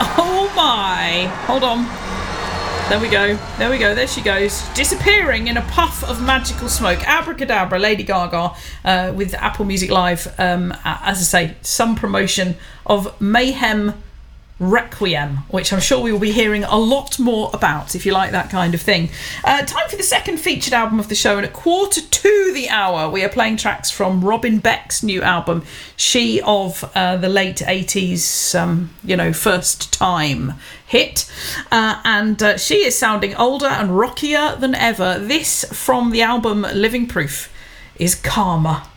Oh my. Hold on. There we go. There we go. There she goes. Disappearing in a puff of magical smoke. Abracadabra, Lady Gaga, with Apple Music Live. As I say, some promotion of Mayhem Requiem, which I'm sure we will be hearing a lot more about if you like that kind of thing. Time for the second featured album of the show, and at 1:45 we are playing tracks from Robin Beck's new album, She of the late 80s, first time hit, and she is sounding older and rockier than ever. This from the album Living Proof is Karma.